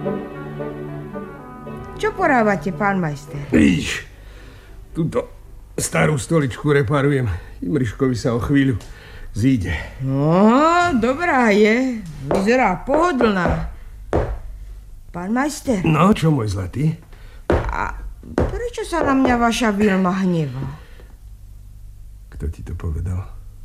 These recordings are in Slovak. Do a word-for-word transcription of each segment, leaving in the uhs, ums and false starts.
Čo porávate, pán majster? Víš, túto starú stoličku reparujem. Imriškovi sa o chvíľu zíde. No, dobrá je. Vyzerá pohodlná. Pán majster. No, čo môj zlatý? A prečo sa na mňa vaša Vilma hnevá? Kto ti to povedal?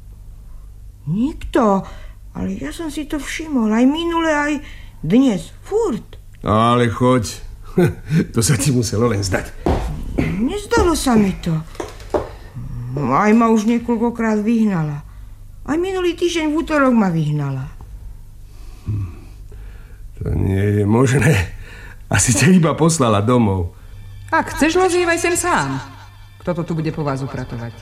Nikto. Ale ja som si to všimol. Aj minule, aj dnes. Furt. Ale choď. To sa ti muselo len zdať. Nezdalo sa mi to. Aj ma už niekoľkokrát vyhnala. Aj minulý týždeň v útorok ma vyhnala. Hm. To nie je možné. Asi ťa iba poslala domov. Ak chceš, lozívaj sem sám. Kto to tu bude po vás upratovať?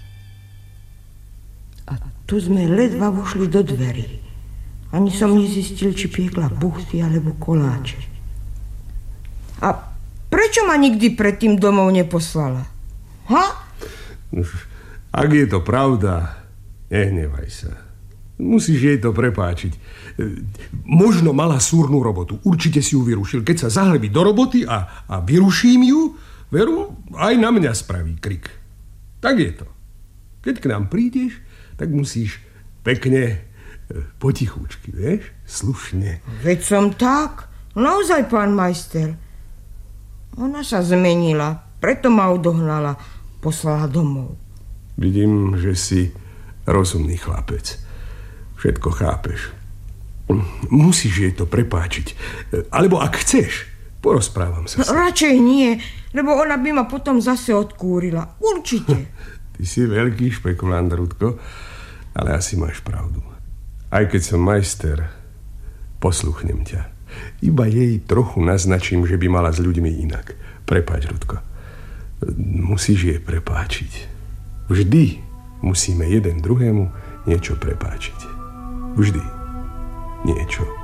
A tu sme ledva vošli do dverí. Ani som nezistil, či piekla buchty alebo koláče. A prečo ma nikdy predtým domov neposlala? Ha? Ak je to pravda, nehnevaj sa. Musíš jej to prepáčiť. Možno mala súrnu robotu. Určite si ju vyrušil. Keď sa zahlebí do roboty a, a vyruším ju, veru, aj na mňa spraví krik. Tak je to. Keď k nám prídeš, tak musíš pekne, potichúčky, vieš? Slušne. Veď som tak. Naozaj, pán majster. Ona sa zmenila, preto ma odohnala, poslala domov. Vidím, že si rozumný chlapec. Všetko chápeš. Musíš jej to prepáčiť. Alebo ak chceš, porozprávam sa s ňou. Radšej nie, lebo ona by ma potom zase odkúrila. Určite. Ty si veľký špekulant, Rudko, ale asi máš pravdu. Aj keď som majster, posluchnem ťa. Iba jej trochu naznačím, že by mala s ľuďmi inak. Prepáč, Rudko. Musíš jej prepáčiť. Vždy musíme jeden druhému niečo prepáčiť. Vždy niečo.